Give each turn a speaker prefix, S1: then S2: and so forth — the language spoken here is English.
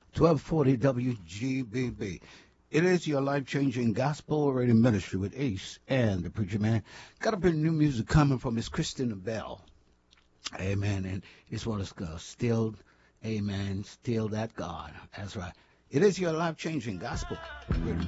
S1: 1240 WGBB. It is your life-changing gospel radio ministry with Ace and the Preacher Man. Got a bit of new music coming from Miss Kristen Bell. Amen. And this one is Still, Amen, Still That God. That's right. It is your life-changing gospel radio